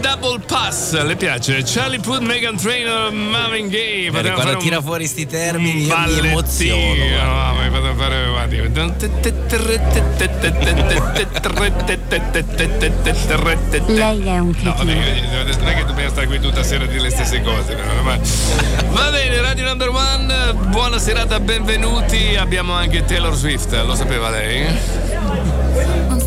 Double Pass, le piace? Charlie Puth, Meghan Trainor, Marvin Gaye. Quando tira fuori sti termini io mi emoziono. No, mi fate fare Lei è un cretino. non è che dobbiamo stare qui tutta sera a dire le stesse cose, ma... Va bene, Radio Number One, buona serata, benvenuti. Abbiamo anche Taylor Swift, lo sapeva lei?